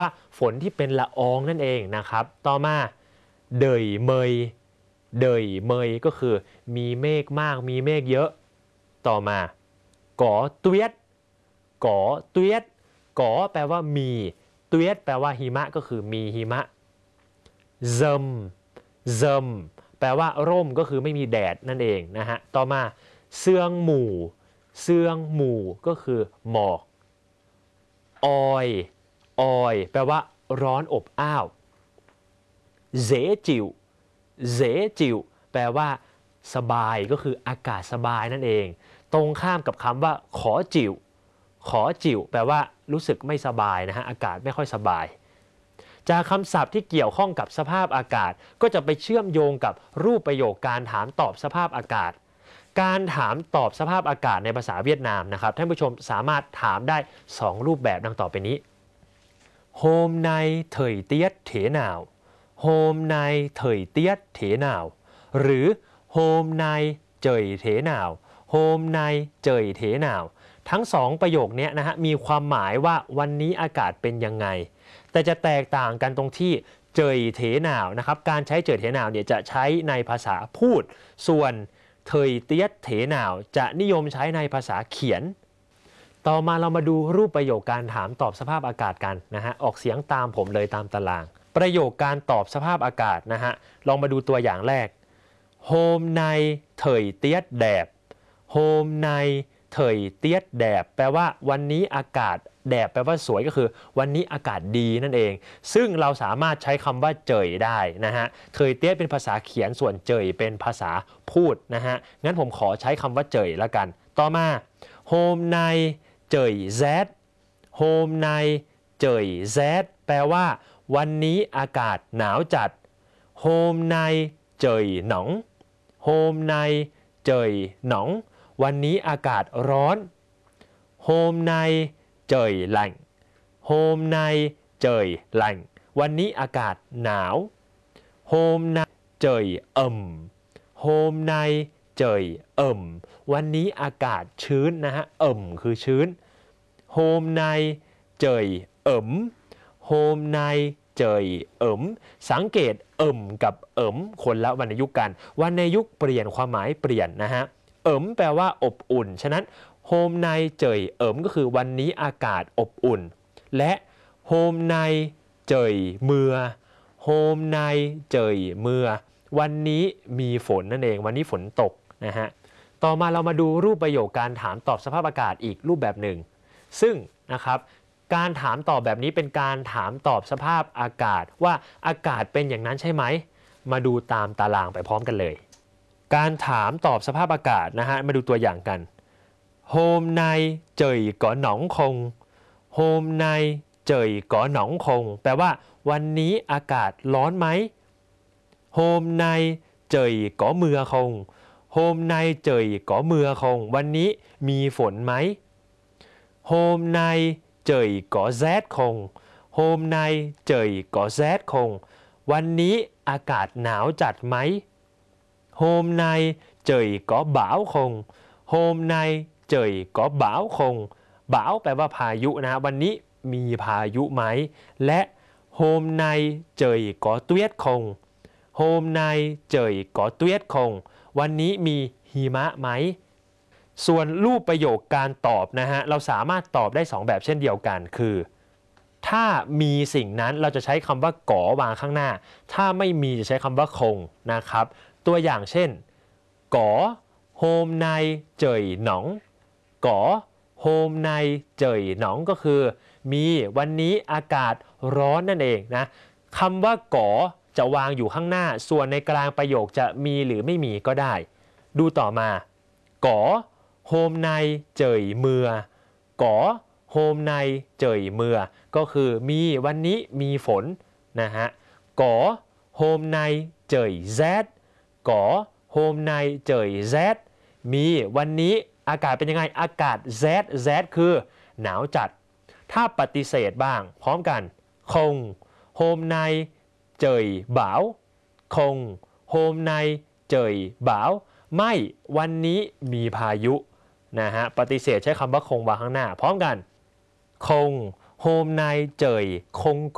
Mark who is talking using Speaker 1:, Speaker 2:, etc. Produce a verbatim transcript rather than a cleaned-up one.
Speaker 1: ฝนที่เป็นละอองนั่นเองนะครับต่อมาเดยเมยเดยเมยก็คือมีเมฆมากมีเมฆเยอะต่อมาก่อเตียดก่อเตียดก่อแปลว่ามีเตียดแปลว่าหิมะก็คือมีหิมะเซิมเซิมแปลว่าร่มก็คือไม่มีแดดนั่นเองนะฮะต่อมาเซียงหมู่เซียงหมู่ก็คือหมอกออยออยแปลว่าร้อนอบอ้าวเสจิวเสจิวแปลว่าสบายก็คืออากาศสบายนั่นเองตรงข้ามกับคำว่าขอจิวขอจิวแปลว่ารู้สึกไม่สบายนะฮะอากาศไม่ค่อยสบายจากคำศัพท์ที่เกี่ยวข้องกับสภาพอากาศก็จะไปเชื่อมโยงกับรูปประโยคการถามตอบสภาพอากาศการถามตอบสภาพอากาศในภาษาเวียดนามนะครับท่านผู้ชมสามารถถามได้สองรูปแบบดังต่อไปนี้Hôm nay thời tiết thế nào Hôm nay thời tiết thế nào หรือ Hôm nay trời thế nào Hôm nay trời thế nào ทั้งสองประโยคนี้นะฮะมีความหมายว่าวันนี้อากาศเป็นยังไงแต่จะแตกต่างกันตรงที่เจยเถหนาวนะครับการใช้เจยเถหนาวเนี่ยจะใช้ในภาษาพูดส่วนเทยเตียดเถหนาวจะนิยมใช้ในภาษาเขียนต่อมาเรามาดูรูปประโยคการถามตอบสภาพอากาศกันนะฮะออกเสียงตามผมเลยตามตารางประโยคการตอบสภาพอากาศนะฮะลองมาดูตัวอย่างแรก Hôm nay thời tiết đẹp Hôm nay thời tiết đẹp แปลว่าวันนี้อากาศแดดแปลว่าสวยก็คือวันนี้อากาศดีนั่นเองซึ่งเราสามารถใช้คำว่าเจยได้นะฮะเทยเตี้ยเป็นภาษาเขียนส่วนเจยเป็นภาษาพูดนะฮะงั้นผมขอใช้คำว่าเจยละกันต่อมา Hôm nay trời rét Hôm nay trời rét แปลว่าวันนี้อากาศหนาวจัด Hôm nay trời nóng Hôm nay trời nóng วันนี้อากาศร้อน Hôm nay trời lạnh Hôm nay trời lạnh วันนี้อากาศหนาว Hôm nay trời ẩm Hôm nay trời ẩm วันนี้อากาศชื้นนะฮะเอิ่มคือชื้นHôm nay trời ẩm Hôm nay trời ẩm สังเกตเอิ่มกับเอิ่มคนละวรรณยุกต์กันวรรณยุกต์เปลี่ยนความหมายเปลี่ยนนะฮะเอิ่มแปลว่าอบอุ่นฉะนั้น Hôm nay trời ẩm ก็คือวันนี้อากาศอบอุ่นและ Hôm nay trời mưa Hôm nay trời mưa วันนี้มีฝนนั่นเองวันนี้ฝนตกนะฮะต่อมาเรามาดูรูปประโยคการถามตอบสภาพอากาศอีกรูปแบบหนึ่งซึ่งนะครับการถามตอบแบบนี้เป็นการถามตอบสภาพอากาศว่าอากาศเป็นอย่างนั้นใช่ไหมมาดูตามตารางไปพร้อมกันเลยการถามตอบสภาพอากาศนะฮะมาดูตัวอย่างกัน Hôm nay trời có nóng không Hôm nay trời có nóng không แปลว่าวันนี้อากาศร้อนไหม Hôm nay trời có mưa không Hôm nay trời có mưa không วันนี้มีฝนไหม Hôm nay trời có rét không Hôm nay trời có rét không วันนี้อากาศหนาวจัดไหม Hôm nay trời có bão không Hôm nay trời có bão không บาวแปลว่าพายุนะวันนี้มีพายุไหมและ Hôm nay trời có tuyết không Hôm nay trời có tuyết không วันนี้มีหิมะไหมส่วนรูปประโยคการตอบนะฮะเราสามารถตอบได้สองแบบเช่นเดียวกันคือถ้ามีสิ่งนั้นเราจะใช้คำว่าก๋อวางข้างหน้าถ้าไม่มีจะใช้คำว่าคงนะครับตัวอย่างเช่นก๋อ Hôm nay trời nóng ก๋อ Hôm nay trời nóng ก็คือมีวันนี้อากาศร้อนนั่นเองนะคำว่าก๋อจะวางอยู่ข้างหน้าส่วนในกลางประโยคจะมีหรือไม่มีก็ได้ดูต่อมาก๋อHôm nay trời mưa ก๋อ Hôm nay trời mưa ก็คือมีวันนี้มีฝนนะฮะก๋อ Hôm nay trời rét ก๋อ Hôm nay trời rét มีวันนี้อากาศเป็นยังไงอากาศ rét rét คือหนาวจัดถ้าปฏิเสธบ้างพร้อมกันคง Hôm nay trời bão คง Hôm nay trời bão ไม่วันนี้มีพายุนะฮะปฏิเสธใช้คำว่าคงวางข้างหน้าพร้อมกันคง Hôm nay trời không